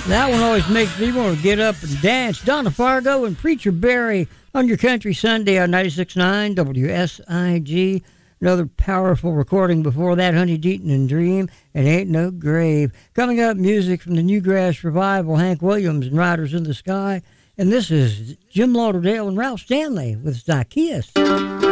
That one always makes me want to get up and dance. Donna Fargo and Preacher Barry on your Country Sunday on 96.9 WSIG. Another powerful recording before that, Honey Deaton and Dream, and Ain't No Grave. Coming up, music from the Newgrass Revival, Hank Williams and Riders in the Sky. And this is Jim Lauderdale and Ralph Stanley with Zacchaeus.